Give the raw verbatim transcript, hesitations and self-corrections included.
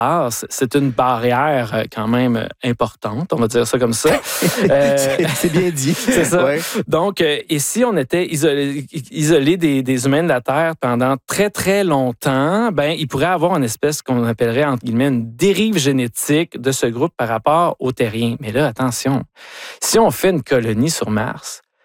Mars, c'est une barrière quand même importante, on va dire ça comme ça. Euh, c'est, c'est bien dit. C'est ça. Ouais. Donc, euh, et si on était isolé, isolé des, des humains de la Terre pendant très, très longtemps, ben, il pourrait avoir une espèce qu'on appellerait, entre guillemets, une dérive génétique de ce groupe par rapport aux terriens. Mais là, attention, si on fait une colonie sur Mars,